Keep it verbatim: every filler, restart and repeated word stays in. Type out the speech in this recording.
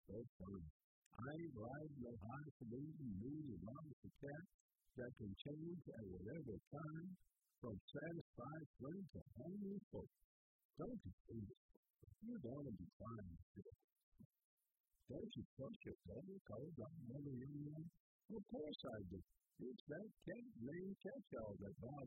So funny. I ain't riding no high saloon, moving around with a cat that can change at whatever time from satisfied friends to hungry folks. Don't you please? You want to be fine. Don't you trust your brother? Cause I'm never young one. Of course I do. It's that cat named Catch-all that bothers